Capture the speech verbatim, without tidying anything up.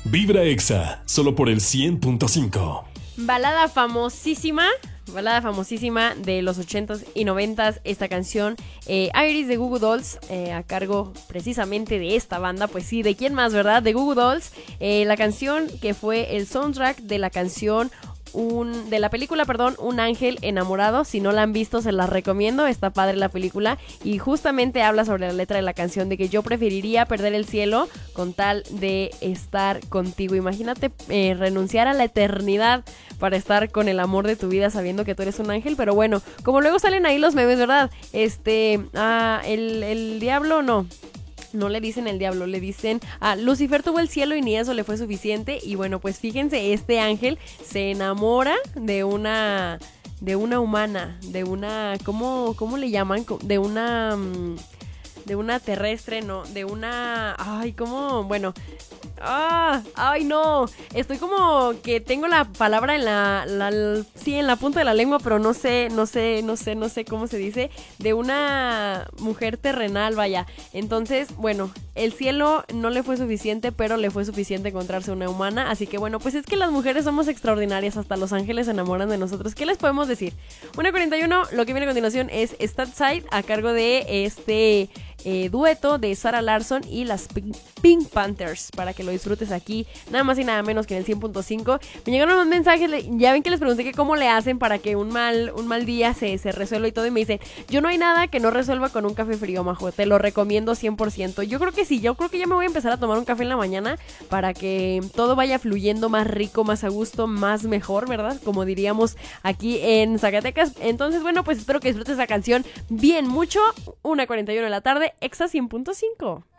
Vibra Exa, solo por el cien punto cinco. Balada famosísima, balada famosísima de los ochentas y noventas, esta canción, eh, Iris de Goo Goo Dolls, eh, a cargo precisamente de esta banda, pues sí, ¿de quién más, verdad? De Goo Goo Dolls, eh, la canción que fue el soundtrack de la canción Un, de la película, perdón, Un Ángel Enamorado. Si no la han visto, se la recomiendo, está padre la película y justamente habla sobre la letra de la canción, de que yo preferiría perder el cielo con tal de estar contigo. Imagínate eh, renunciar a la eternidad para estar con el amor de tu vida sabiendo que tú eres un ángel, pero bueno, como luego salen ahí los memes, ¿verdad? Este, ah, el, el diablo no. No le dicen el diablo, le dicen... Ah, Lucifer tuvo el cielo y ni eso le fue suficiente. Y bueno, pues fíjense, este ángel se enamora de una... De una humana, de una... ¿Cómo, cómo le llaman? De una... De una terrestre, no, de una... Ay, ¿cómo? Bueno... Ah, ay no, estoy como que tengo la palabra en la, la, la, sí, en la punta de la lengua, pero no sé, no sé, no sé, no sé cómo se dice, de una mujer terrenal, vaya. Entonces, bueno, el cielo no le fue suficiente, pero le fue suficiente encontrarse una humana, así que bueno, pues es que las mujeres somos extraordinarias, hasta los ángeles se enamoran de nosotros. ¿Qué les podemos decir? una cuarenta y uno, lo que viene a continuación es Statside, a cargo de este... Eh, dueto de Sarah Larsson y las Pink, Pink Panthers, para que lo disfrutes aquí, nada más y nada menos que en el cien punto cinco. Me llegaron unos mensajes, ya ven que les pregunté que cómo le hacen para que un mal, un mal día se, se resuelva y todo, y me dicen, yo no hay nada que no resuelva con un café frío, majo, te lo recomiendo cien por ciento. Yo creo que sí, yo creo que ya me voy a empezar a tomar un café en la mañana para que todo vaya fluyendo más rico, más a gusto, más mejor, ¿verdad? Como diríamos aquí en Zacatecas. Entonces, bueno, pues espero que disfrutes esa canción bien mucho. una cuarenta y uno de la tarde, Exa cien punto cinco.